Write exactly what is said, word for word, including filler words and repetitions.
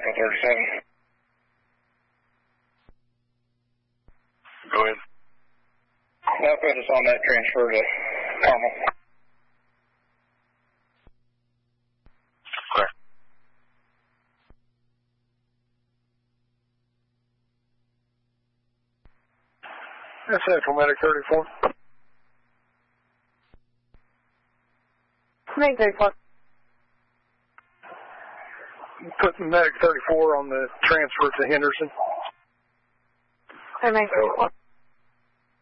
Echo thirty-seven. Go ahead. Now put us on that transfer to Carmel. Okay. That's Central Medic thirty-four. Medic thirty-four. Put Medic thirty-four on the transfer to Henderson. Medic thirty-four.